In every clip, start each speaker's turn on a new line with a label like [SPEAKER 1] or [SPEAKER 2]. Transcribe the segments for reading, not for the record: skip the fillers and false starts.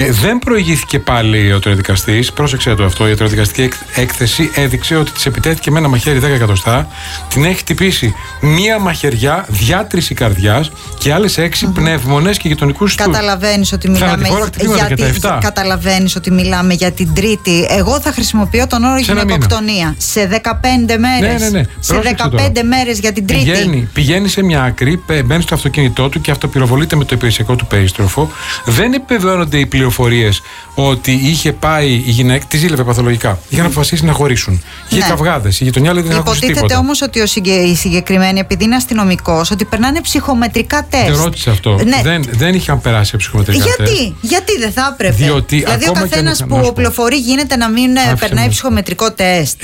[SPEAKER 1] Δεν προηγήθηκε πάλι ο ιατροδικαστής. Πρόσεξε το αυτό. Η ιατροδικαστική έκθεση έδειξε ότι της επιτέθηκε με ένα μαχαίρι 10 εκατοστά. Την έχει χτυπήσει μία μαχαιριά, διάτρηση καρδιάς και άλλες 6 πνεύμονες και γειτονικούς του.
[SPEAKER 2] Καταλαβαίνεις ότι μιλάμε για την τρίτη. Εγώ θα χρησιμοποιώ τον όρο γυναικοκτονία. Σε 15 μέρες.
[SPEAKER 1] Ναι.
[SPEAKER 2] Σε 15 μέρες για την τρίτη.
[SPEAKER 1] Πηγαίνει σε μια άκρη, μπαίνει στο αυτοκίνητό του και αυτοπυροβολείται με το υπηρεσιακό του περίστροφο. Δεν επιβεβαιώνονται οι πληροφορίες ότι είχε πάει η γυναίκα, τη ζήλευε παθολογικά. Είχαν αποφασίσει να χωρίσουν. Είχε καυγάδες. Η γειτονιά λέει δεν ακούσει τίποτα.
[SPEAKER 2] Υποτίθεται όμως ότι η συγκεκριμένη, επειδή είναι αστυνομικός, ότι περνάνε ψυχομετρικά τεστ.
[SPEAKER 1] Δεν ρώτησε αυτό. Ναι. Δεν είχαν περάσει ψυχομετρικά τεστ.
[SPEAKER 2] Γιατί δεν θα έπρεπε.
[SPEAKER 1] Δηλαδή
[SPEAKER 2] ο καθένας που οπλοφορεί γίνεται να μην περνάει ψυχομετρικό τεστ.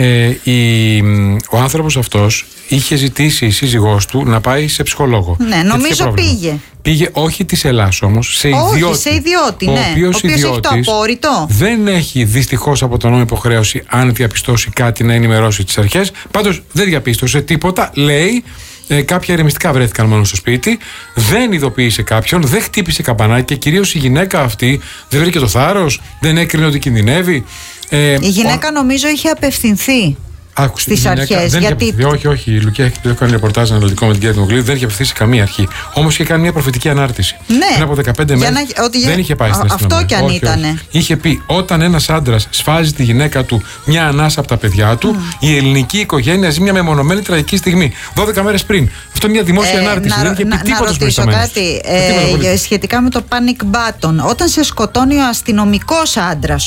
[SPEAKER 1] Ο άνθρωπος αυτός είχε ζητήσει η σύζυγός του να πάει σε ψυχολόγο.
[SPEAKER 2] Ναι, νομίζω πήγε.
[SPEAKER 1] Πήγε όχι της Ελλάς όμως, σε ιδιώτη.
[SPEAKER 2] Όχι, σε ιδιώτη, ναι.
[SPEAKER 1] Ο οποίος έχει το απόρριτο. Δεν έχει δυστυχώς από τον νόμο υποχρέωση, αν διαπιστώσει κάτι, να ενημερώσει τις αρχές. Πάντως δεν διαπίστωσε τίποτα. Λέει, κάποια ηρεμιστικά βρέθηκαν μόνο στο σπίτι. Δεν ειδοποίησε κάποιον, δεν χτύπησε καμπανάκι και κυρίως η γυναίκα αυτή δεν βρήκε το θάρρος, δεν έκρινε ότι κινδυνεύει.
[SPEAKER 2] Η γυναίκα νομίζω είχε απευθυνθεί στις αρχές.
[SPEAKER 1] Όχι, η Λουκία έχει κάνει ρεπορτάζ αναλυτικό με την κυρία Δημοκλήδη, δεν είχε απευθυνθεί σε καμία αρχή. Όμως είχε κάνει μια προφητική ανάρτηση.
[SPEAKER 2] Ναι.
[SPEAKER 1] Πριν από 15 μέρες δεν είχε πάει στην αστυνομία.
[SPEAKER 2] Αυτό κι αν ήταν.
[SPEAKER 1] Είχε πει, όταν ένας άντρας σφάζει τη γυναίκα του μια ανάσα από τα παιδιά του, η ελληνική οικογένεια ζει μια μεμονωμένη τραγική στιγμή. 12 μέρες πριν. Αυτό είναι μια δημόσια ανάρτηση. Δεν είχε πει τίποτα στους προϊσταμένους.
[SPEAKER 2] Να ρωτήσω κάτι σχετικά με το panic button. Όταν σε σκοτώνει ο αστυνομικός άντρας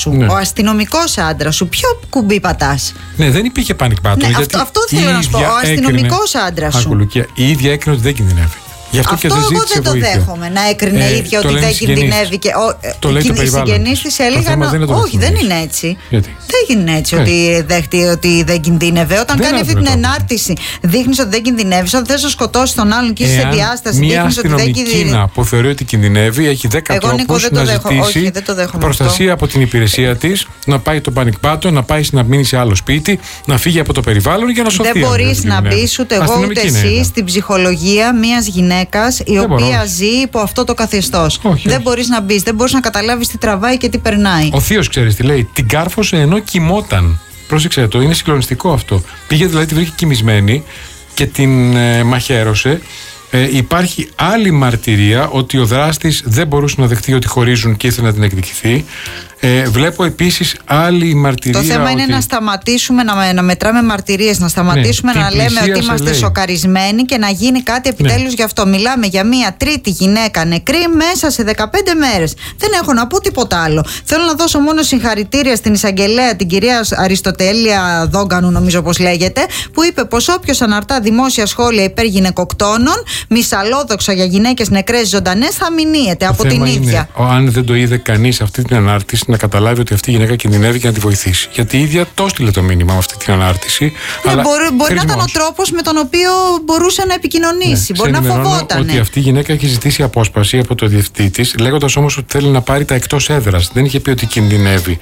[SPEAKER 2] σου, ποιο κουμπί πατάς?
[SPEAKER 1] Ναι, δεν υπήρχε panic button.
[SPEAKER 2] Ναι, αυτό θέλω να σου πω. Ο αστυνομικός άντρας σου.
[SPEAKER 1] Η ίδια έκρινε ότι δεν κινδυνεύει.
[SPEAKER 2] Αυτό εγώ δεν το δέχομαι. Να έκρινε η ίδια ότι δεν κινδυνεύει. Και οι συγγενείς της έλεγαν. Όχι, δεν είναι έτσι. Δεν είναι έτσι ότι δέχτηκε ότι δεν κινδύνευε. Όταν κάνει αυτή την ενάρτηση, δείχνεις ότι δεν κινδυνεύει. Όταν θες να σκοτώσεις τον άλλον και είσαι σε διάσταση, δείχνεις ότι δεν κινδυνεύει.
[SPEAKER 1] Μια που θεωρεί ότι κινδυνεύει έχει 10 τρόπους να ζητήσει προστασία από την υπηρεσία της, να πάει το panic button, να πάει να μείνει σε άλλο σπίτι, να φύγει από το περιβάλλον για να σωθεί.
[SPEAKER 2] Δεν μπορείς να μπεις ούτε εγώ ούτε εσύ στην ψυχολογία μιας γυναίκας η οποία ζει υπό αυτό το καθεστώς. Δεν μπορείς να μπεις, δεν μπορείς να καταλάβεις τι τραβάει και τι περνάει.
[SPEAKER 1] Ο θείος, ξέρεις τι λέει, την κάρφωσε ενώ κοιμόταν. Πρόσεξε το, είναι συγκλονιστικό αυτό. Πήγε δηλαδή, τη βρήκε κοιμισμένη και την μαχαίρωσε. Υπάρχει άλλη μαρτυρία ότι ο δράστης δεν μπορούσε να δεχτεί ότι χωρίζουν και ήθελε να την εκδικηθεί. Βλέπω επίσης άλλη μαρτυρία.
[SPEAKER 2] Το θέμα είναι να σταματήσουμε να μετράμε μαρτυρίες, να σταματήσουμε να λέμε ότι είμαστε σοκαρισμένοι και να γίνει κάτι επιτέλους γι' αυτό. Μιλάμε για μια τρίτη γυναίκα νεκρή μέσα σε 15 μέρες. Δεν έχω να πω τίποτα άλλο. Θέλω να δώσω μόνο συγχαρητήρια στην εισαγγελέα, την κυρία Αριστοτέλεια Δόγκανου, νομίζω πως λέγεται, που είπε πως όποιος αναρτά δημόσια σχόλια υπέρ γυναικοκτόνων, μυσαλλόδοξα για γυναίκες νεκρές ζωντανές, θα μηνύεται από την ίδια.
[SPEAKER 1] Αν δεν το είδε κανείς αυτή την ανάρτηση, να καταλάβει ότι αυτή η γυναίκα κινδυνεύει και να τη βοηθήσει. Γιατί η ίδια το έστειλε το μήνυμα με αυτή την ανάρτηση.
[SPEAKER 2] Ναι, αλλά μπορεί να ήταν ο τρόπος με τον οποίο μπορούσε να επικοινωνήσει. Μπορεί να φοβόταν.
[SPEAKER 1] Ότι αυτή η γυναίκα έχει ζητήσει απόσπαση από το διευθυντή της, λέγοντας όμως ότι θέλει να πάρει τα εκτός έδρας. Δεν είχε πει ότι κινδυνεύει.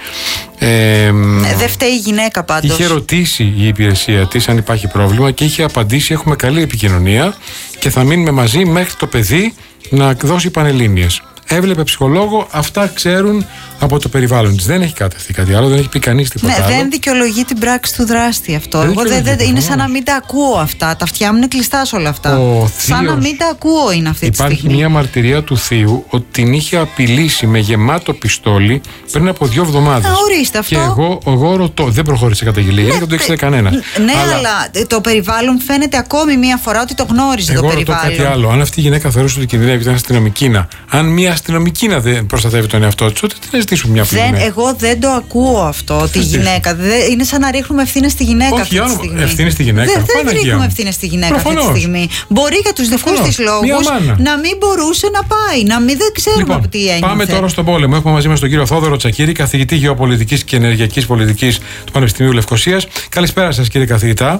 [SPEAKER 2] Δεν φταίει η γυναίκα πάντως.
[SPEAKER 1] Είχε ρωτήσει η υπηρεσία της αν υπάρχει πρόβλημα και είχε απαντήσει: έχουμε καλή επικοινωνία και θα μείνουμε μαζί μέχρι το παιδί να δώσει πανελλήνιες. Έβλεπε ψυχολόγο, αυτά ξέρουν από το περιβάλλον της. Δεν έχει κατευθεί κάτι άλλο, δεν έχει πει κανείς τίποτα άλλο.
[SPEAKER 2] Δεν δικαιολογεί την πράξη του δράστη αυτό. Είναι σαν να μην τα ακούω αυτά. Τα αυτιά μου είναι κλειστά σε όλα αυτά. Σαν να μην τα ακούω είναι αυτή τη στιγμή.
[SPEAKER 1] Υπάρχει μια μαρτυρία του θείου ότι την είχε απειλήσει με γεμάτο πιστόλι πριν από 2 εβδομάδες.
[SPEAKER 2] Ορίστε αυτό.
[SPEAKER 1] Και εγώ ρωτώ, δεν προχώρησε καταγγελία, γιατί δεν το ήξερε κανένα.
[SPEAKER 2] Ναι, αλλά το περιβάλλον φαίνεται ακόμη μια φορά ότι το γνώριζε το περιβάλλον.
[SPEAKER 1] Εγώ ρωτώ κάτι άλλο. Αν αυτή η γυναίκα θεωρούσε ότι κινδυνεύει, ήταν αστυνομικήνα. Αν μια αστυνομικήνα δεν προστατεύει τον εαυτό της, τότε τι να ζητήσουμε μια πλημμύρα.
[SPEAKER 2] Εγώ δεν το ακούω αυτό. Τη γυναίκα. Είναι σαν να ρίχνουμε ευθύνες στη γυναίκα αυτή τη στιγμή.
[SPEAKER 1] Ευθύνες στη γυναίκα.
[SPEAKER 2] Δεν ρίχνουμε ευθύνες στη γυναίκα αυτή τη στιγμή. Μπορεί για τους δικούς της λόγους να μην μπορούσε να πάει. Να μην δεν ξέρουμε τι ένιωθε.
[SPEAKER 1] Πάμε τώρα στον πόλεμο. Έχουμε μαζί μας τον κύριο Θόδωρο Τσακίρη, καθηγητή γεωπολιτικής και ενεργειακής πολιτικής του Πανεπιστημίου Λευκωσίας. Καλησπέρα σας, κύριε καθηγητά.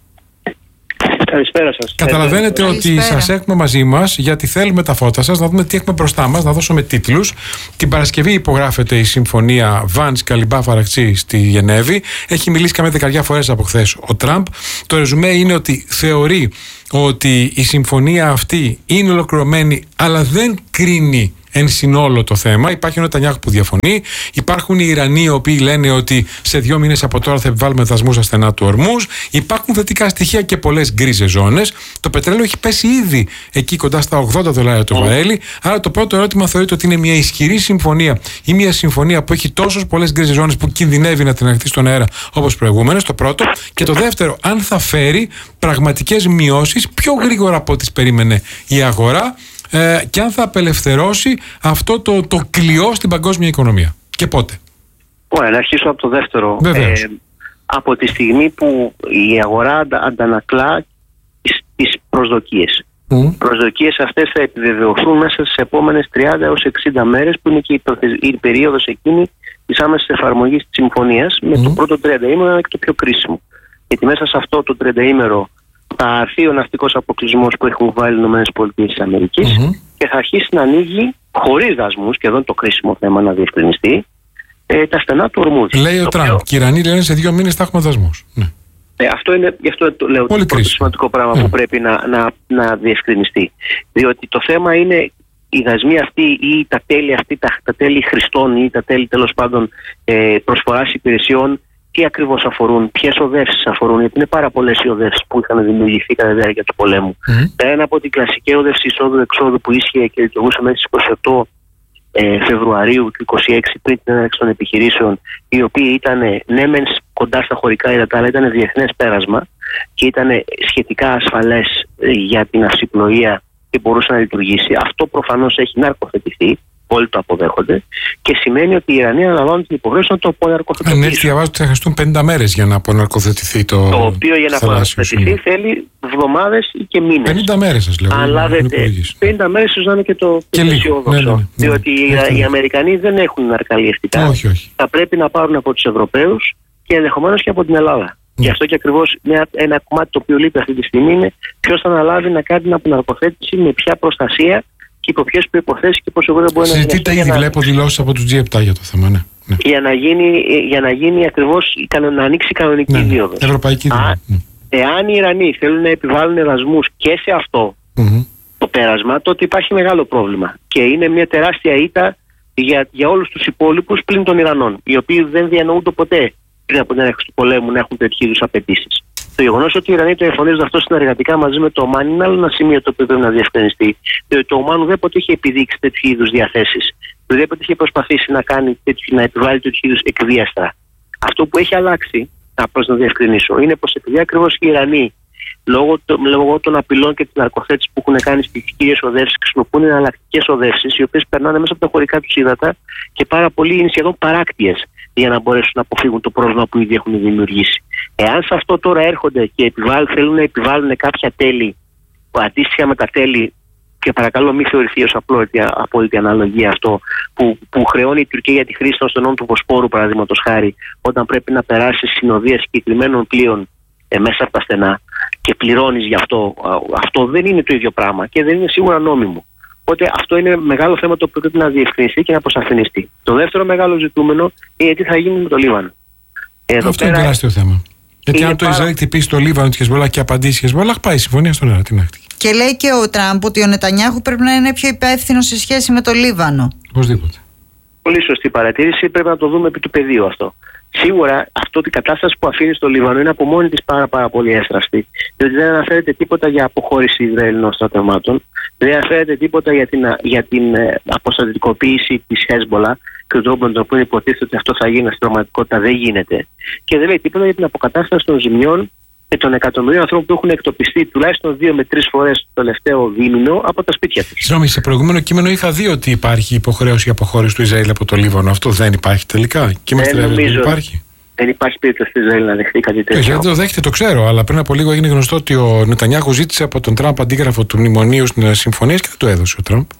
[SPEAKER 3] Καλησπέρα σας.
[SPEAKER 1] Καταλαβαίνετε ότι σας έχουμε μαζί μας γιατί θέλουμε τα φώτα σας, να δούμε τι έχουμε μπροστά μας, να δώσουμε τίτλους. Την Παρασκευή υπογράφεται η συμφωνία Βαντς-Καλιμπά-Φαρακτσί στη Γενέβη. Έχει μιλήσει καμιά 10 φορές από χθες ο Τραμπ. Το ρεζουμέ είναι ότι θεωρεί ότι η συμφωνία αυτή είναι ολοκληρωμένη, αλλά δεν κρίνει εν συνόλο το θέμα. Υπάρχει ο Νετανιάχου που διαφωνεί. Υπάρχουν οι Ιρανοί οι οποίοι λένε ότι σε 2 μήνες από τώρα θα επιβάλλουμε δασμούς στα στενά του Ορμούζ. Υπάρχουν θετικά στοιχεία και πολλές γκρίζες ζώνες. Το πετρέλαιο έχει πέσει ήδη εκεί κοντά στα $80 το βαρέλι. Άρα το πρώτο ερώτημα θεωρείται ότι είναι μια ισχυρή συμφωνία ή μια συμφωνία που έχει τόσες πολλές γκρίζες ζώνες που κινδυνεύει να την ανοιχτεί στον αέρα όπως προηγούμενες. Το πρώτο. Και το δεύτερο, αν θα φέρει πραγματικές μειώσεις πιο γρήγορα από ό,τι περίμενε η αγορά. Και αν θα απελευθερώσει αυτό το κλειό στην παγκόσμια οικονομία. Και πότε?
[SPEAKER 3] Ωραία, να αρχίσω από το δεύτερο. Από τη στιγμή που η αγορά αντανακλά τις προσδοκίες. Προσδοκίες αυτές θα επιβεβαιωθούν μέσα στις επόμενες 30 έως 60 μέρες, που είναι και η περίοδος εκείνη της άμεσης εφαρμογής της συμφωνίας, με το πρώτο 30ήμερο και το πιο κρίσιμο. Γιατί μέσα σε αυτό το 30ήμερο θα αρθεί ο ναυτικός αποκλεισμός που έχουν βάλει οι ΗΠΑ και θα αρχίσει να ανοίγει χωρίς δασμούς, και εδώ είναι το κρίσιμο θέμα να διευκρινιστεί, τα στενά του Ορμούζ.
[SPEAKER 1] Λέει ο Τραμπ. Και οι Ιρανοί λένε σε 2 μήνες θα έχουμε δασμούς.
[SPEAKER 3] Αυτό είναι, γι' αυτό το λέω, το πρώτο σημαντικό πράγμα που πρέπει να διευκρινιστεί. Διότι το θέμα είναι οι δασμοί αυτοί ή τα τέλη αυτή, τα τέλη χρηστών ή τα τέλη τέλος πάντων προσφοράς υπηρεσιών, τι ακριβώς αφορούν, ποιες οδεύσεις αφορούν, γιατί είναι πάρα πολλές οι οδεύσεις που είχαν δημιουργηθεί κατά τη διάρκεια του πολέμου. Πέρα από την κλασική οδεύση εισόδου-εξόδου που ίσχυε και λειτουργούσε μέχρι τις 28 Φεβρουαρίου του 26 πριν την έναρξη των επιχειρήσεων, οι οποίοι ήταν ναι μεν κοντά στα χωρικά ύδατα, αλλά ήταν διεθνές πέρασμα και ήταν σχετικά ασφαλές για την αυσιπλοεία και μπορούσε να λειτουργήσει. Αυτό προφανώς έχει ναρκοθετηθεί. Όλοι το αποδέχονται και σημαίνει ότι οι Ιρανοί αναλαμβάνουν την υποχρέωση να το αποναρκοθετήσουν.
[SPEAKER 1] Αν έτσι διαβάζω ότι θα χρειαστούν 50 μέρες για να αποναρκοθετηθεί το
[SPEAKER 3] οποίο για να αποναρκοθετηθεί θέλει εβδομάδες ή και μήνες.
[SPEAKER 1] 50 μέρες σας λέω.
[SPEAKER 3] Αν λάβετε 50 μέρες ίσως να είναι και το αισιόδοξο. Διότι οι Αμερικανοί δεν έχουν αρκαλιευτικά.
[SPEAKER 1] Όχι.
[SPEAKER 3] Θα πρέπει να πάρουν από τους Ευρωπαίους και ενδεχομένως και από την Ελλάδα. Γι' αυτό και ακριβώς ένα κομμάτι το οποίο λείπει αυτή τη στιγμή είναι ποιος θα αναλάβει να κάνει την αποναρκοθέτηση, με ποια προστασία και υπό ποιες προϋποθέσεις και πόσο γρήγορα μπορεί να γίνει.
[SPEAKER 1] Συζητείτε ήδη, βλέπω δηλώσεις από τους G7 για το θέμα, ναι.
[SPEAKER 3] Για να γίνει ακριβώς, να ανοίξει η κανονική δίωδος.
[SPEAKER 1] Ευρωπαϊκή δίωδος.
[SPEAKER 3] Εάν οι Ιρανοί θέλουν να επιβάλλουν δασμούς και σε αυτό το πέρασμα, τότε υπάρχει μεγάλο πρόβλημα. Και είναι μια τεράστια ήττα για όλους τους υπόλοιπους πλην των Ιρανών, οι οποίοι δεν διανοούνται ποτέ πριν από την έναρξη του πολέμου να έχουν τέτοιου είδους απαιτήσεις. Το γεγονός ότι οι Ιρανοί το εμφανίζουν αυτό συνεργατικά μαζί με το Ομάν είναι άλλο ένα σημείο το οποίο πρέπει να διευκρινιστεί. Διότι το Ομάν ουδέποτε είχε επιδείξει τέτοιου είδους διαθέσεις. Ουδέποτε είχε προσπαθήσει να επιβάλλει τέτοιου είδους εκβίαστρα. Αυτό που έχει αλλάξει, απλώς να διευκρινίσω, είναι πως επειδή ακριβώς οι Ιρανοί λόγω των απειλών και της ναρκοθέτησης που έχουν κάνει στις κύριες οδεύσεις χρησιμοποιούν εναλλακτικές οδεύσεις, οι οποίες περνάνε μέσα από τα χωρικά τους ύδατα και πάρα πολλοί είναι σχεδόν παράκτιες για να μπορέσουν να αποφύγουν το πρόβλημα που ήδη έχουν δημιουργήσει. Εάν σε αυτό τώρα έρχονται και θέλουν να επιβάλλουν κάποια τέλη αντίστοιχα με τα τέλη, και παρακαλώ μην θεωρηθεί ως απόλυτη αναλογία αυτό, που χρεώνει η Τουρκία για τη χρήση των στενών του Βοσπόρου, παραδείγματος χάρη, όταν πρέπει να περάσει συνοδεία συγκεκριμένων πλοίων μέσα από τα στενά και πληρώνεις γι' αυτό. Αυτό δεν είναι το ίδιο πράγμα και δεν είναι σίγουρα νόμιμο. Οπότε αυτό είναι μεγάλο θέμα το οποίο πρέπει να διευκρινιστεί και να αποσαφινιστεί. Το δεύτερο μεγάλο ζητούμενο είναι τι θα γίνει με το Λίβανο.
[SPEAKER 1] Αυτό είναι τεράστιο θέμα. Γιατί αν το Ισραήλ χτυπήσει το Λίβανο τη Χεσμολάχ και απαντήσει η Χεσμολάχ, πάει η συμφωνία στον αέρα.
[SPEAKER 2] Και λέει και ο Τραμπ ότι ο Νετανιάχου πρέπει να είναι πιο υπεύθυνο σε σχέση με το Λίβανο.
[SPEAKER 1] Οπωσδήποτε.
[SPEAKER 3] Πολύ σωστή παρατήρηση. Πρέπει να το δούμε επί του πεδίου αυτό. Σίγουρα αυτή η κατάσταση που αφήνει στο Λίβανο είναι από μόνη της πάρα πολύ εύθραυστη. Διότι δεν αναφέρεται τίποτα για αποχώρηση Ισραηλινών στρατευμάτων, δεν αναφέρεται τίποτα για την αποστρατικοποίηση της Χέσμολα και τον τρόπο με τον οποίο υποτίθεται ότι αυτό θα γίνει, στην πραγματικότητα δεν γίνεται. Και δεν λέει τίποτα για την αποκατάσταση των ζημιών και των εκατομμυρίων ανθρώπων που έχουν εκτοπιστεί τουλάχιστον 2 με 3 φορές το τελευταίο δίμηνο από τα σπίτια τους.
[SPEAKER 1] Συγγνώμη, σε προηγούμενο κείμενο είχα δει ότι υπάρχει υποχρέωση αποχώρηση του Ισραήλ από το Λίβανο. Αυτό δεν υπάρχει τελικά. Και δεν υπάρχει.
[SPEAKER 3] Δεν υπάρχει περίπτωση του Ισραήλ να δεχτεί κάτι τέτοιο.
[SPEAKER 1] Δεν το δέχεται, το ξέρω, αλλά πριν από λίγο έγινε γνωστό ότι ο Νετανιάχου ζήτησε από τον Τραμπ αντίγραφο του μνημονίου στην συμφωνία και δεν το έδωσε ο Τραμπ.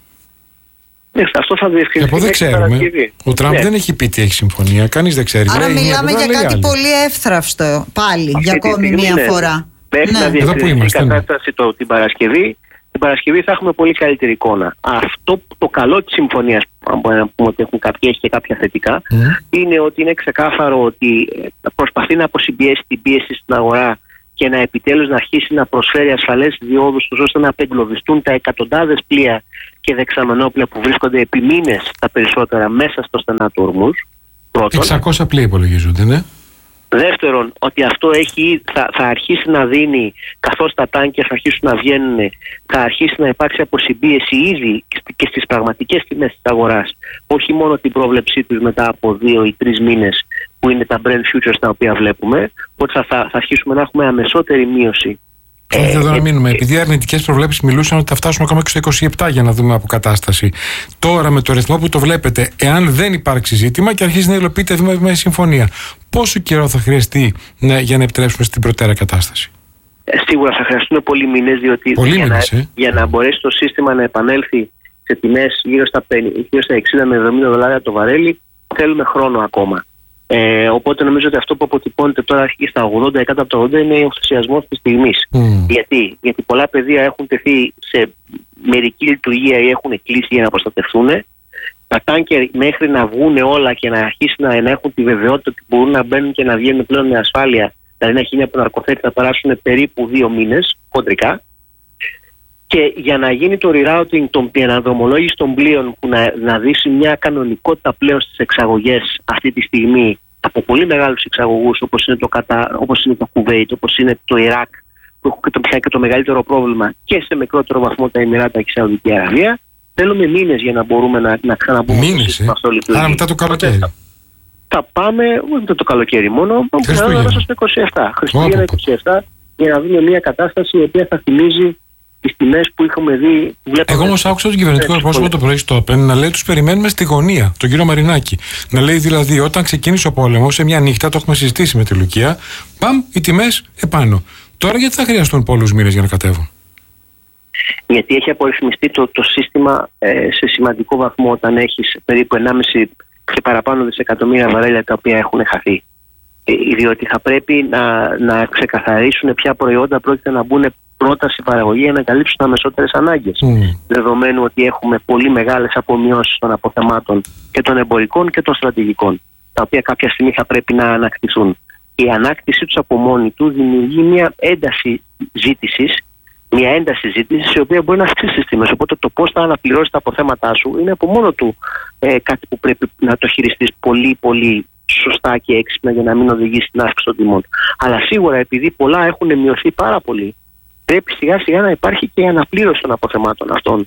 [SPEAKER 3] Αυτό θα διευκρινιστεί.
[SPEAKER 1] Δεν ξέρουμε. Ο Τραμπ δεν έχει πει τι έχει συμφωνία. Κανείς δεν ξέρει.
[SPEAKER 2] Άρα μιλάμε για κάτι πολύ εύθραυστο πάλι για ακόμη μία φορά.
[SPEAKER 3] Μέχρι να διευκρινιστεί η κατάσταση την Παρασκευή. Την Παρασκευή θα έχουμε πολύ καλύτερη εικόνα. Αυτό το καλό της συμφωνίας, αν μπορούμε να πούμε ότι έχει και κάποια θετικά, είναι ότι είναι ξεκάθαρο ότι προσπαθεί να αποσυμπιέσει την πίεση στην αγορά και να επιτέλους να αρχίσει να προσφέρει ασφαλές διόδους ώστε να απεγκλωβιστούν τα εκατοντάδες πλοία και δεξαμενόπλια που βρίσκονται επί μήνες τα περισσότερα μέσα στο στενά του Ορμούζ.
[SPEAKER 1] 600 πλοία υπολογίζονται, ναι.
[SPEAKER 3] Δεύτερον, ότι αυτό θα αρχίσει να δίνει, καθώς τα τάνκερ θα αρχίσουν να βγαίνουν, θα αρχίσει να υπάρξει αποσυμπίεση ήδη και στις πραγματικές τιμές της αγοράς. Όχι μόνο την πρόβλεψή τους μετά από 2 ή 3 μήνες που είναι τα Brent Futures τα οποία βλέπουμε, ότι θα αρχίσουμε να έχουμε αμεσότερη μείωση.
[SPEAKER 1] Θέλετε εδώ να μείνουμε, επειδή οι αρνητικές προβλέψεις μιλούσαν ότι θα φτάσουμε ακόμα και στο 27 για να δούμε αποκατάσταση. Τώρα με το ρυθμό που το βλέπετε, εάν δεν υπάρξει ζήτημα και αρχίσει να υλοποιείται με συμφωνία, πόσο καιρό θα χρειαστεί για να επιτρέψουμε στην προτέρα κατάσταση?
[SPEAKER 3] Σίγουρα θα χρειαστούν πολλοί μήνες, διότι για να μπορέσει το σύστημα να επανέλθει σε τιμές γύρω στα 60 με 70 δολάρια το βαρέλι, θέλουμε χρόνο ακόμα. Οπότε νομίζω ότι αυτό που αποτυπώνεται τώρα αρχίζει στα 80, κάτω από το 80 είναι ο ενθουσιασμός της στιγμής. Γιατί πολλά πεδία έχουν τεθεί σε μερική λειτουργία ή έχουν κλείσει για να προστατευτούν. Τα τάνκερ μέχρι να βγουν όλα και να αρχίσουν να έχουν τη βεβαιότητα ότι μπορούν να μπαίνουν και να βγαίνουν πλέον με ασφάλεια, δηλαδή να έχει μια ναρκοθέτη, θα περάσουν περίπου 2 μήνες χοντρικά. Και για να γίνει το rerouting, την αναδρομολόγηση των πλοίων που να δείσει μια κανονικότητα πλέον στις εξαγωγές αυτή τη στιγμή από πολύ μεγάλους εξαγωγούς όπως είναι το Κατάρ, όπως είναι το Κουβέιτ, όπως είναι το Ιράκ, που έχουν πια και το μεγαλύτερο πρόβλημα, και σε μικρότερο βαθμό τα Εμιράτα και η Σαουδική Αραβία, θέλουμε μήνες για να μπορούμε να ξαναμπούμε στο σύστημα αυτό λειτουργεί.
[SPEAKER 1] Άρα μετά το καλοκαίρι.
[SPEAKER 3] Θα πάμε, όχι μετά το καλοκαίρι μόνο, μέσα στο 27. Χριστούγεννα 27, για να δούμε μια κατάσταση η οποία θα θυμίζει τις τιμές που είχαμε δει.
[SPEAKER 1] Εγώ όμως άκουσα τον κυβερνητικό εκπρόσωπο το πρωί στο Open να λέει τους περιμένουμε στη γωνία, τον κύριο Μαρινάκη. Να λέει δηλαδή όταν ξεκίνησε ο πόλεμος, σε μια νύχτα, το έχουμε συζητήσει με τη Λουκία, οι τιμές επάνω. Τώρα γιατί θα χρειαστούν πολλούς μήνες για να κατέβουν?
[SPEAKER 3] Γιατί έχει απορριθμιστεί το σύστημα σε σημαντικό βαθμό όταν έχεις περίπου 1,5 και παραπάνω δισεκατομμύρια βαρέλια τα οποία έχουν χαθεί. Διότι θα πρέπει να ξεκαθαρίσουν ποια προϊόντα πρόκειται να μπουν πρώτα στην παραγωγή για να καλύψουν τα αμεσότερες ανάγκες. Δεδομένου ότι έχουμε πολύ μεγάλες απομειώσεις των αποθεμάτων και των εμπορικών και των στρατηγικών, τα οποία κάποια στιγμή θα πρέπει να ανακτηθούν. Η ανάκτησή τους από μόνη του δημιουργεί μια ένταση ζήτησης, η οποία μπορεί να αυξήσει τις τιμές. Οπότε το πώς θα αναπληρώσει τα αποθέματά σου είναι από μόνο του κάτι που πρέπει να το χειριστείς πολύ πολύ σωστά και έξυπνα για να μην οδηγήσει στην αύξηση των τιμών. Αλλά σίγουρα επειδή πολλά έχουν μειωθεί πάρα πολύ, πρέπει σιγά σιγά να υπάρχει και η αναπλήρωση των αποθεμάτων αυτών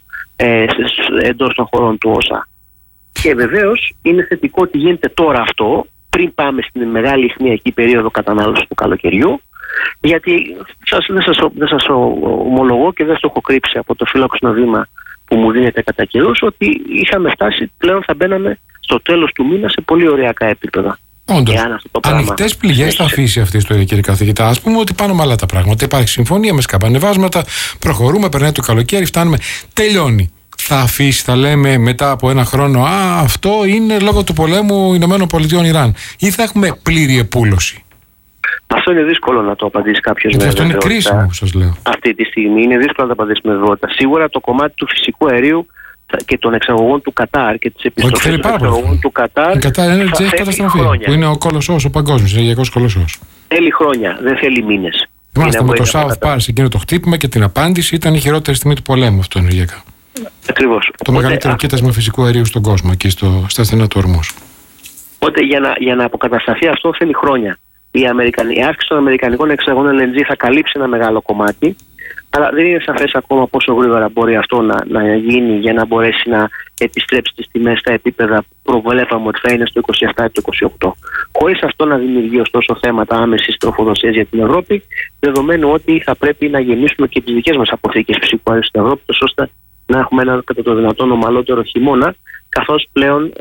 [SPEAKER 3] εντός των χωρών του ΩΣΑ. Και βεβαίως είναι θετικό ότι γίνεται τώρα αυτό, πριν πάμε στην μεγάλη αιχμιακή περίοδο κατανάλωσης του καλοκαιριού, γιατί δεν σας ομολογώ και δεν στο έχω κρύψει από το φύλακο βήμα που μου δίνεται κατά καιρούς, ότι είχαμε φτάσει, πλέον θα μπαίναμε στο τέλος του μήνα σε πολύ ωριακά επίπεδα.
[SPEAKER 1] Όντως, ανοιχτές πληγές θα αφήσει αυτή η ιστορία, κύριε καθηγητά. Ας πούμε ότι πάνω με άλλα τα πράγματα. Υπάρχει συμφωνία με σκαμπανεβάσματα, προχωρούμε, περνάει το καλοκαίρι, φτάνουμε, τελειώνει. Θα αφήσει, θα λέμε μετά από ένα χρόνο, αυτό είναι λόγω του πολέμου ΗΠΑ-Ιράν, ή θα έχουμε πλήρη επούλωση?
[SPEAKER 3] Αυτό είναι δύσκολο να το απαντήσει κάποιος.
[SPEAKER 1] Γιατί αυτό είναι κρίσιμο, σας λέω.
[SPEAKER 3] Αυτή τη στιγμή είναι δύσκολο να το απαντήσει με βεβαιότητα. Σίγουρα το κομμάτι του φυσικού αερίου και των εξαγωγών του Κατάρ και τις επιστροφές των εξαγωγών του Κατάρ.
[SPEAKER 1] Η Κατάρ είναι έχει καταστραφεί. Που είναι ο κολοσσός, ο παγκόσμιος, ο ενεργειακός κολοσσός.
[SPEAKER 3] Θέλει χρόνια, δεν θέλει μήνες.
[SPEAKER 1] Θυμάστε με το South Pass εκείνο το χτύπημα και την απάντηση ήταν η χειρότερη στιγμή του πολέμου αυτό ενεργειακά.
[SPEAKER 3] Ακριβώς.
[SPEAKER 1] Το μεγαλύτερο κοίτασμα φυσικού αερίου στον κόσμο εκεί στα στενά του Ορμούζ.
[SPEAKER 3] Οπότε για να αποκατασταθεί αυτό θέλει χρόνια. Η αύξηση των αμερικανικών εξαγωγών LNG θα καλύψει ένα μεγάλο κομμάτι, αλλά δεν είναι σαφές ακόμα πόσο γρήγορα μπορεί αυτό να γίνει για να μπορέσει να επιστρέψει τις τιμές στα επίπεδα που προβλέπαμε ότι θα είναι στο 27 και το 28. Χωρίς αυτό να δημιουργεί ωστόσο θέματα άμεσης τροφοδοσίας για την Ευρώπη, δεδομένου ότι θα πρέπει να γεμίσουμε και τις δικές μας αποθήκες φυσικού αερίου στην Ευρώπη, ώστε να έχουμε ένα κατά το δυνατόν ομαλότερο χειμώνα, καθώς πλέον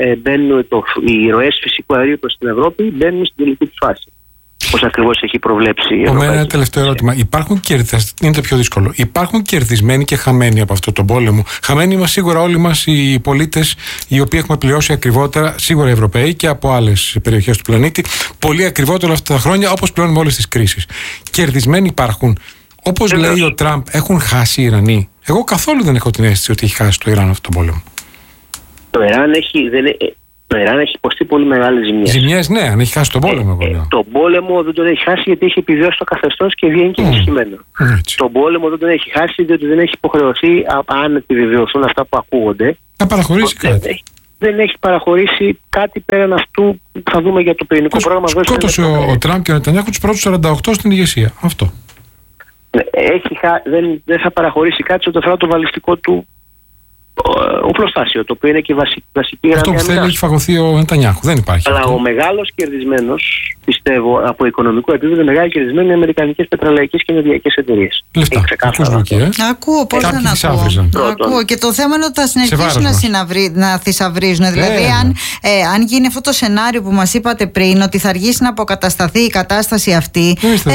[SPEAKER 3] οι ροές φυσικού αερίου προς την Ευρώπη μπαίνουν στην τελική του φάση. Πώς ακριβώς έχει προβλέψει η Ευρωπαϊκή.
[SPEAKER 1] Ένα τελευταίο ερώτημα. Είναι το πιο δύσκολο. Υπάρχουν κερδισμένοι και χαμένοι από αυτό τον πόλεμο? Χαμένοι είμαστε σίγουρα όλοι μας οι πολίτες, οι οποίοι έχουμε πληρώσει ακριβότερα, σίγουρα οι Ευρωπαίοι και από άλλες περιοχές του πλανήτη, πολύ ακριβότερα αυτά τα χρόνια, όπως πλέον με όλες τις κρίσεις. Κερδισμένοι υπάρχουν. Όπως λέει ο Τραμπ, έχουν χάσει οι Ιρανοί? Εγώ καθόλου δεν έχω την αίσθηση ότι έχει χάσει το Ιράν αυτόν τον πόλεμο.
[SPEAKER 3] Το Ιράν Το Ιράν έχει υποστεί πολύ μεγάλες ζημιές.
[SPEAKER 1] Ζημιές, ναι, αν έχει χάσει τον πόλεμο.
[SPEAKER 3] Τον πόλεμο δεν τον έχει χάσει γιατί έχει επιβιώσει το καθεστώς και βγαίνει και ενισχυμένο. Τον πόλεμο δεν τον έχει χάσει διότι δεν έχει υποχρεωθεί, αν επιβεβαιωθούν αυτά που ακούγονται,
[SPEAKER 1] να παραχωρήσει κάτι.
[SPEAKER 3] Δεν έχει παραχωρήσει κάτι πέραν αυτού που θα δούμε για το πυρηνικό πρόγραμμα.
[SPEAKER 1] Σκότωσε ο Τραμπ και ο Νετανιάχου τους πρώτους 48 στην ηγεσία. Αυτό.
[SPEAKER 3] Δεν θα παραχωρήσει κάτι ό,τι αφορά το βαλιστικό του οπλοστάσιο, το οποίο είναι και βασική γραμμή.
[SPEAKER 1] Αυτό που θέλει έχει φαγωθεί ο Νετανιάχου. Δεν υπάρχει.
[SPEAKER 3] Αλλά ο μεγάλος κερδισμένος, πιστεύω, από οικονομικό επίπεδο, μεγάλη κερδισμένη είναι οι αμερικανικές πετρελαϊκές και ενεργειακές εταιρείες.
[SPEAKER 1] Λεφτά.
[SPEAKER 2] Ακούω, πώς δεν ακούω. Και το θέμα είναι ότι θα συνεχίσουν να θησαυρίζουν. Δηλαδή, αν γίνει αυτό το σενάριο που μας είπατε πριν, ότι θα αργήσει να αποκατασταθεί η κατάσταση αυτή,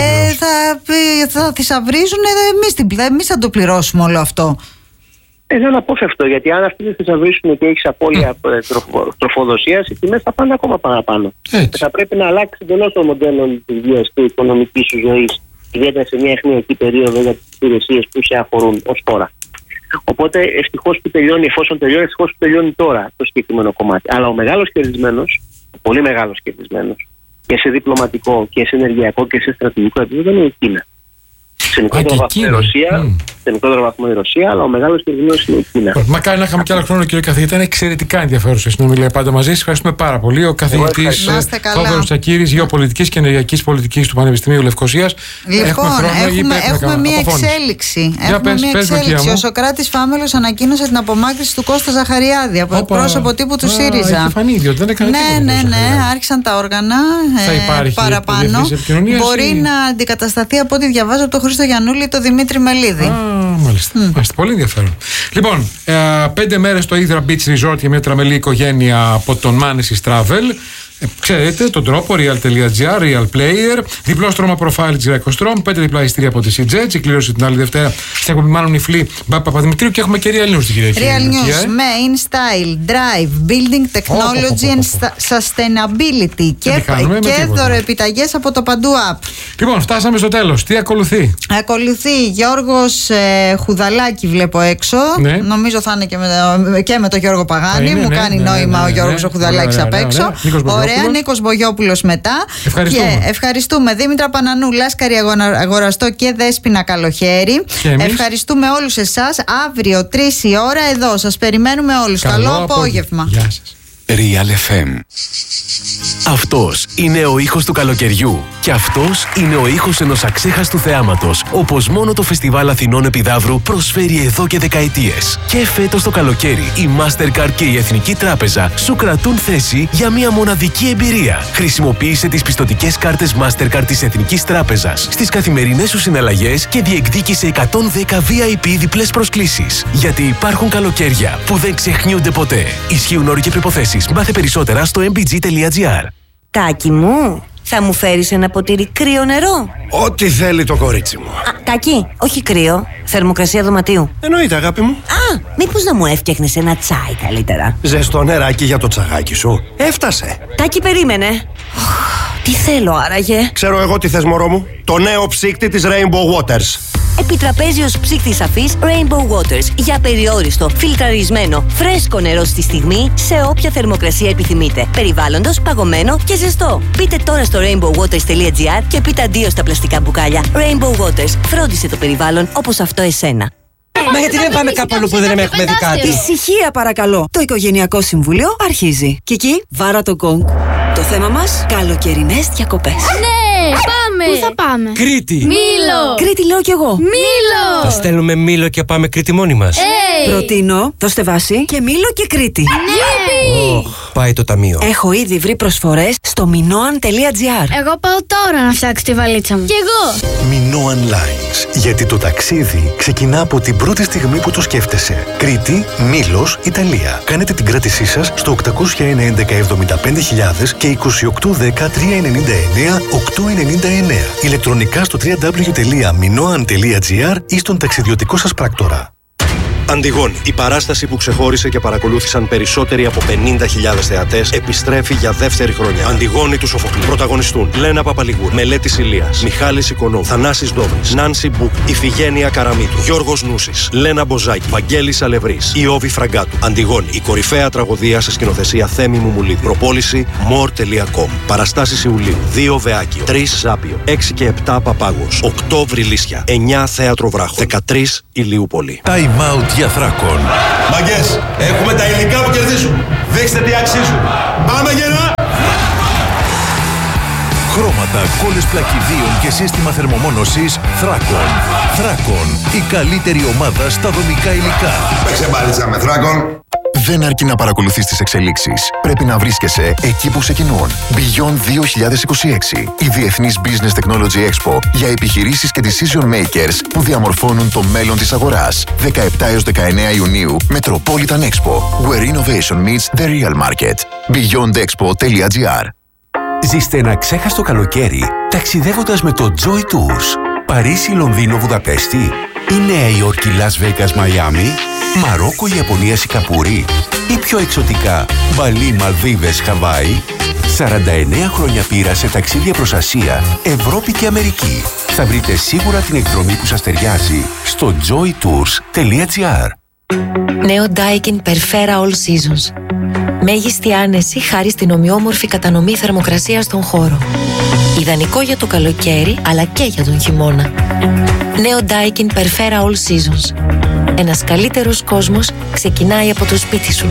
[SPEAKER 2] θα θησαυρίζουν. Εμείς θα το πληρώσουμε όλο αυτό.
[SPEAKER 3] Είναι αναπόφευκτο, γιατί αν αυτοί δεν θησαυρίσουν και έχει απώλεια τροφοδοσίας, οι τιμές θα πάνε ακόμα παραπάνω. Θα πρέπει να αλλάξει εντελώς το μοντέλο λειτουργίας του οικονομικής σου ζωής, ιδιαίτερα σε μια εχνιακή περίοδο για τις υπηρεσίες που σε αφορούν ως τώρα. Οπότε ευτυχώς που τελειώνει, εφόσον τελειώνει, ευτυχώς που τελειώνει τώρα το συγκεκριμένο κομμάτι. Αλλά ο μεγάλος κερδισμένος, ο πολύ μεγάλος κερδισμένος, και σε διπλωματικό και σε ενεργειακό και σε στρατηγικό επίπεδο είναι η Κίνα. Σε μικρότερο βαθμό η Ρωσία, αλλά ο μεγάλος κερδισμένος είναι η Κίνα.
[SPEAKER 1] Μακάρι να είχαμε κι άλλο χρόνο, κύριε καθηγητή. Ήταν εξαιρετικά ενδιαφέρουσα η συνομιλία πάντα μαζί σας. Ευχαριστούμε πάρα πολύ. Ο καθηγητής Θόδωρος Τσακύρης, γεωπολιτικής και ενεργειακής πολιτικής του Πανεπιστημίου Λευκωσίας.
[SPEAKER 2] Λοιπόν, έχουμε μία εξέλιξη. Ο Σωκράτης Φάμελος ανακοίνωσε την απομάκρυνση του Κώστα Ζαχαριάδη από πρόσωπο τύπου του ΣΥΡΙΖΑ.
[SPEAKER 1] Έχει φανεί, διότι δεν έκανε τίποτα.
[SPEAKER 2] Ναι, άρχισαν τα όργανα παραπάνω. Μπορεί να αντικατασταθεί από ό,τι διαβάζω από τον Χρήστο Γιαννούλη το Δημήτρη Μελίδη.
[SPEAKER 1] Μάλιστα. Πολύ ενδιαφέρον. Λοιπόν, 5 μέρες στο Hydra Beach Resort για μια τραμελή οικογένεια από τον Manesis Travel. Ξέρετε τον τρόπο, real.gr, real player, διπλό στρώμα προφάιλ της Greco-Strom, 5 διπλά εισιτήρια από τη CJET, η κλήρωση την άλλη Δευτέρα στην εκπομπή μάλλον Ιφλή Παπαδημητρίου και έχουμε και Real News την Κυριακή.
[SPEAKER 2] Real News με InStyle, Drive, Building Technology and Sustainability και δωροεπιταγές από το Παντού App.
[SPEAKER 1] Λοιπόν, φτάσαμε στο τέλος. Τι ακολουθεί?
[SPEAKER 2] Ακολουθεί Γιώργος Χουδαλάκη, βλέπω έξω. Ναι. Νομίζω θα είναι και με τον Γιώργο Παγάνη. Μου κάνει νόημα ο Γιώργος Χουδαλάκης απ' έξω. Ωραία, Νίκος Μπογιόπουλος μετά. Ευχαριστούμε Δήμητρα Πανανού, Λάσκαρη Αγοραστό και Δέσποινα Καλοχέρη. Ευχαριστούμε όλους εσάς. Αύριο 3 η ώρα εδώ σας περιμένουμε όλους. Καλό απόγευμα.
[SPEAKER 1] Γεια σας.
[SPEAKER 4] Real FM. Αυτός είναι ο ήχος του καλοκαιριού. Και αυτός είναι ο ήχος ενός αξέχαστου θεάματος, όπως μόνο το Φεστιβάλ Αθηνών Επιδαύρου προσφέρει εδώ και δεκαετίες. Και φέτος το καλοκαίρι, η Mastercard και η Εθνική Τράπεζα σου κρατούν θέση για μια μοναδική εμπειρία. Χρησιμοποίησε τις πιστωτικές κάρτες Mastercard της Εθνικής Τράπεζας στις καθημερινές σου συναλλαγές και διεκδίκησε 110 VIP διπλές προσκλήσεις. Γιατί υπάρχουν καλοκαίρια που δεν ξεχνιούνται ποτέ. Ισχύουν όροι και προϋποθέσεις. Μάθε περισσότερα στο mbg.gr.
[SPEAKER 5] Τάκη μου, θα μου φέρεις ένα ποτήρι κρύο νερό?
[SPEAKER 6] Ό,τι θέλει το κορίτσι μου.
[SPEAKER 5] Τάκη, όχι κρύο, θερμοκρασία δωματίου.
[SPEAKER 6] Εννοείται, αγάπη μου.
[SPEAKER 5] Μήπως να μου έφτιαχνες ένα τσάι καλύτερα?
[SPEAKER 6] Ζεστό νεράκι για το τσαγάκι σου. Έφτασε.
[SPEAKER 5] Τάκη, περίμενε. Τι θέλω άραγε?
[SPEAKER 6] Ξέρω εγώ τι θες, μωρό μου. Το νέο ψύκτη της Rainbow Waters.
[SPEAKER 5] Επιτραπέζιος ψύκτης αφής Rainbow Waters για περιόριστο, φιλτραρισμένο, φρέσκο νερό στη στιγμή σε όποια θερμοκρασία επιθυμείτε. Περιβάλλοντος, παγωμένο και ζεστό. Μπείτε τώρα στο rainbowwaters.gr και πείτε αντίο στα πλαστικά μπουκάλια. Rainbow Waters. Φρόντισε το περιβάλλον όπως αυτό εσένα.
[SPEAKER 7] Μα γιατί δεν πάμε κάπου αλλού που δεν έχουμε δει κάτι?
[SPEAKER 8] Ησυχία παρακαλώ. Το Οικογενειακό Συμβούλιο αρχίζει. Κική, βάρα το γκονγκ. Το θέμα μας, καλοκαιρινές διακοπές.
[SPEAKER 9] Ναι, πάμε! Πού θα πάμε?
[SPEAKER 7] Κρήτη!
[SPEAKER 9] Μήλο!
[SPEAKER 8] Κρήτη λέω κι εγώ.
[SPEAKER 9] Μήλο!
[SPEAKER 7] Θα στέλνουμε Μήλο και πάμε Κρήτη μόνοι μας.
[SPEAKER 8] Προτείνω, δώστε βάση και Μήλο και Κρήτη.
[SPEAKER 9] Ναι!
[SPEAKER 7] Πάει το ταμείο.
[SPEAKER 8] Έχω ήδη βρει προσφορές στο minoan.gr.
[SPEAKER 9] Εγώ πάω τώρα να φτιάξω τη βαλίτσα μου. Κι εγώ!
[SPEAKER 10] Minoan Lines. Γιατί το ταξίδι ξεκινά από την πρώτη στιγμή που το σκέφτεσαι. Κρήτη, Μήλος, Ιταλία. Κάνετε την κράτησή σας στο 801-1175.000 και 2810-399-899. Ηλεκτρονικά στο www.minoan.gr ή στον ταξιδιωτικό σας πράκτορα.
[SPEAKER 6] Αντιγόνη. Η παράσταση που ξεχώρισε και παρακολούθησαν περισσότεροι από 50.000 θεατές επιστρέφει για δεύτερη χρονιά. Αντιγόνη του Σοφοκλή. Πρωταγωνιστούν Λένα Παπαλιγούρ, Μελέτης Ηλίας, Μιχάλης Οικονόμου, Θανάσης Ντόβρης, Νάνση Μπουκ, Ιφηγένεια Καραμίτου, Γιώργος Νούσης, Λένα Μποζάκη, Βαγγέλης Αλευρής, Ιώβη Φραγκάτου. Αντιγόνη. Η κορυφαία τραγωδία σε σκηνοθεσία Θέμη Μουμουλίδη. Προπόληση more.com. Παραστάσεις Ιουλίου. 2 Βεάκιο, 3 Ζάπιο, 6 και 7 Παπάγος, 8 Βρυλίσια, 9 Θέατρο Βράχο, 13 Ηλιούπολη.
[SPEAKER 11] Time out για Θράκων.
[SPEAKER 12] Μαγκές, έχουμε τα υλικά που κερδίζουν. Δείξτε τι αξίζουν. Πάμε γεννά!
[SPEAKER 11] Χρώματα, κόλλες πλακιδίων και σύστημα θερμομόνωσης Θράκων. Θράκων, η καλύτερη ομάδα στα δομικά υλικά.
[SPEAKER 12] Παίξε μπάλιτσα με Θράκων.
[SPEAKER 10] Δεν αρκεί να παρακολουθείς τις εξελίξεις. Πρέπει να βρίσκεσαι εκεί που ξεκινούν. Beyond 2026. Η Διεθνής Business Technology Expo για επιχειρήσεις και decision makers που διαμορφώνουν το μέλλον της αγοράς. 17 έως 19 Ιουνίου, Metropolitan Expo. Where innovation meets the real market. beyondexpo.gr.
[SPEAKER 4] Ζήστε ένα ξέχαστο καλοκαίρι ταξιδεύοντας με το Joy Tours. Παρίσι, Λονδίνο, Βουδαπέστη ή Νέα Υόρκη, Las Vegas, Μαϊάμι, Μαρόκο, Ιαπωνία, Σικαπούρη ή πιο εξωτικά Μπαλί, Μαλδίβες, Χαβάη. 49 χρόνια πείρα σε ταξίδια προς Ασία, Ευρώπη και Αμερική. Θα βρείτε σίγουρα την εκδρομή που σας ταιριάζει στο joytours.gr.
[SPEAKER 13] Νέο Daikin Perfera All Seasons. Μέγιστη άνεση χάρη στην ομοιόμορφη κατανομή θερμοκρασίας στον χώρο. Ιδανικό για το καλοκαίρι, αλλά και για τον χειμώνα. Νέο Daikin Perfera All Seasons. Ένας καλύτερος κόσμος ξεκινάει από το σπίτι σου.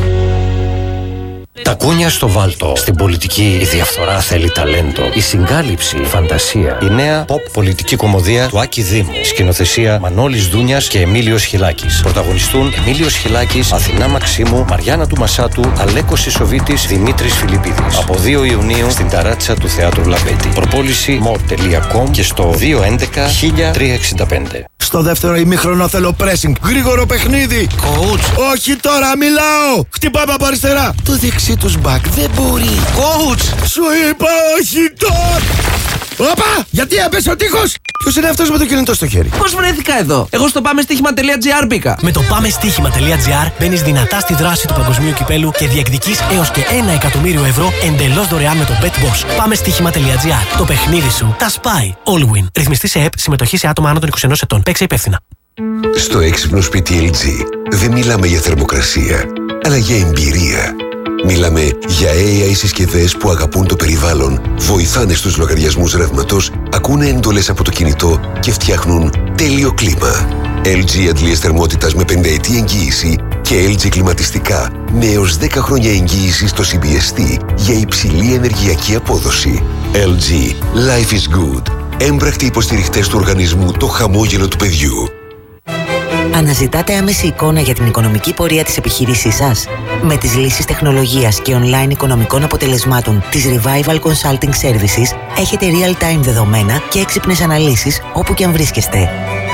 [SPEAKER 14] Τα κούνια στο Βάλτο. Στην πολιτική η διαφθορά θέλει ταλέντο. Η συγκάλυψη, η φαντασία. Η νέα pop πολιτική κομμωδία του Άκη Δήμου. Σκηνοθεσία Μανώλης Δούνιας και Εμίλιος Χιλάκης. Πρωταγωνιστούν Εμίλιος Χιλάκης, Αθηνά Μαξίμου, Μαριάννα του Μασάτου, Αλέκος Ισοβίτης, Δημήτρης Φιλιππίδης. Από 2 Ιουνίου στην ταράτσα του Θεάτρου Λαμπέτη. Προπόληση more.com και στο 211 1365.
[SPEAKER 15] Στο δεύτερο ημίχρονο θέλω pressing. Γρήγορο παιχνίδι.
[SPEAKER 14] Coach.
[SPEAKER 15] Όχι τώρα, μιλάω. Χτυπάμε από αριστερά. Το δεξί τους μπακ δεν μπορεί.
[SPEAKER 14] Coach.
[SPEAKER 15] Σου είπα όχι τώρα. Όπα, γιατί έπεσε ο τείχος. Ποιος είναι αυτός με το κινητό στο χέρι?
[SPEAKER 16] Πώς βρέθηκα εδώ? Εγώ στο πάμεστίχημα.gr μπήκα.
[SPEAKER 17] Με το πάμεστίχημα.gr μπαίνεις δυνατά στη δράση του παγκοσμίου κυπέλου και διεκδικείς έως και 1 εκατομμύριο ευρώ εντελώς δωρεάν με το BetBoss. Πάμεστίχημα.gr. Το παιχνίδι σου τα σπάει. All win. Ρυθμιστή σε ΕΠ. Συμμετοχή σε άτομα άνω των 21 ετών. Παίξε υπεύθυνα.
[SPEAKER 18] Στο έξυπνο σπίτι LG δεν μιλάμε για θερμοκρασία, αλλά για εμπειρία. Μιλάμε για AI συσκευές που αγαπούν το περιβάλλον, βοηθάνε στους λογαριασμούς ρεύματος, ακούνε εντολές από το κινητό και φτιάχνουν τέλειο κλίμα. LG αντλίες θερμότητας με 5ετή εγγύηση και LG κλιματιστικά με έως 10 χρόνια εγγύηση στο CBST για υψηλή ενεργειακή απόδοση. LG. Life is good. Έμπρακτοι υποστηριχτές του οργανισμού Το Χαμόγελο του Παιδιού.
[SPEAKER 19] Αναζητάτε άμεση εικόνα για την οικονομική πορεία της επιχείρησής σας? Με τις λύσεις τεχνολογίας και online οικονομικών αποτελεσμάτων της Revival Consulting Services έχετε real-time δεδομένα και έξυπνες αναλύσεις όπου και αν βρίσκεστε.